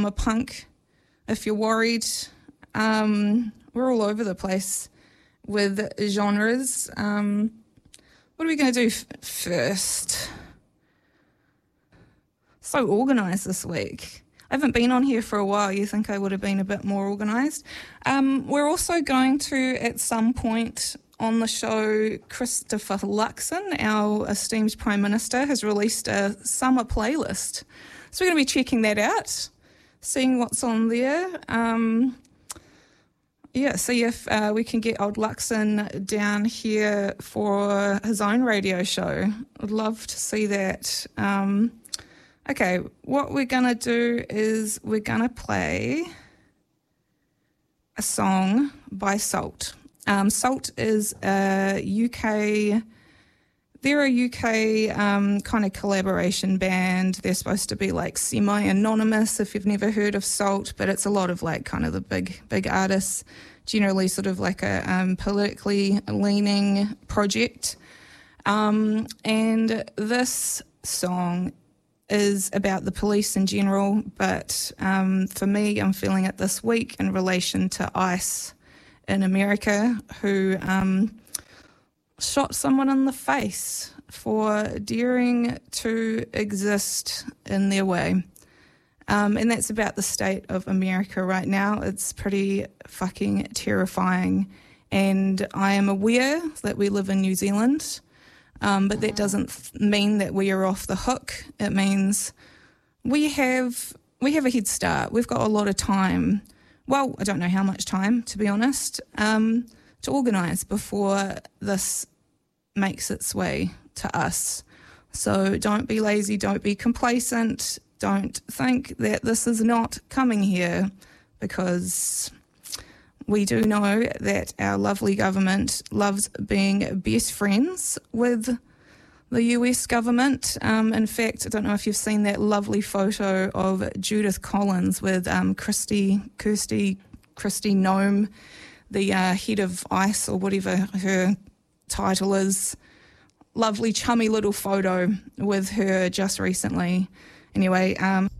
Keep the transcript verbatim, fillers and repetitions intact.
summer punk if you're worried. Um, we're all over the place with genres. Um, what are we going to do f- first? So organised this week. I haven't been on here for a while. You think I would have been a bit more organised. Um, we're also going to, at some point on the show, Christopher Luxon, our esteemed Prime Minister, has released a summer playlist. So we're going to be checking that out, seeing what's on there. Um, yeah, see if uh, we can get old Luxon down here for his own radio show. I'd love to see that. Um, okay, what we're going to do is we're going to play a song by Salt. Um, Salt is a U K, they're a U K um, kind of collaboration band. They're supposed to be like semi-anonymous if you've never heard of Salt, but it's a lot of like kind of the big, big artists, generally sort of like a um, politically leaning project. Um, and this song is about the police in general, but um, for me, I'm feeling it this week in relation to ICE in America, who um, shot someone in the face for daring to exist in their way. Um, and that's about the state of America right now. It's pretty fucking terrifying. And I am aware that we live in New Zealand, um, but that doesn't mean that we are off the hook. It means we have we have a head start. We've got a lot of time. Well, I don't know how much time, to be honest, um, to organise before this makes its way to us. So don't be lazy, don't be complacent, don't think that this is not coming here, because we do know that our lovely government loves being best friends with the U S government. Um, in fact, I don't know if you've seen that lovely photo of Judith Collins with um, Christy, Kirsty, Christy Nome, the uh, head of ICE or whatever her title is. Lovely, chummy little photo with her just recently. Anyway, um,